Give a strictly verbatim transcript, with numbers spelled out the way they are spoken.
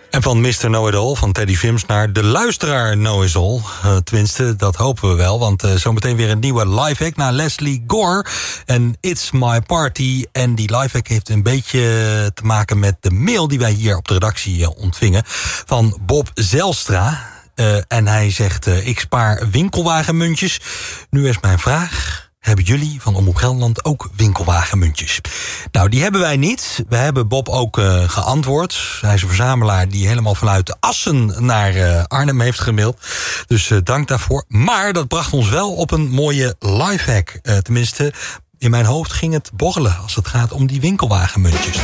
En van mister Know-it-all, van Teddy Vims, naar de luisteraar Know-it-all. Uh, tenminste, dat hopen we wel. Want uh, zometeen weer een nieuwe live act naar Leslie Gore. En It's My Party. En die live act heeft een beetje te maken met de mail die wij hier op de redactie uh, ontvingen. Van Bob Zelstra. Uh, en hij zegt, uh, ik spaar winkelwagenmuntjes. Nu is mijn vraag... Hebben jullie van Omroep Gelderland ook winkelwagenmuntjes? Nou, die hebben wij niet. We hebben Bob ook uh, geantwoord. Hij is een verzamelaar die helemaal vanuit de Assen naar uh, Arnhem heeft gemaild. Dus uh, dank daarvoor. Maar dat bracht ons wel op een mooie lifehack. Uh, tenminste, in mijn hoofd ging het borrelen als het gaat om die winkelwagenmuntjes.